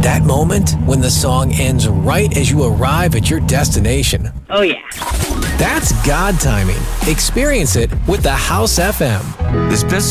That moment when the song ends right as you arrive at your destination. Oh, yeah. That's God timing. Experience it with the House FM. This best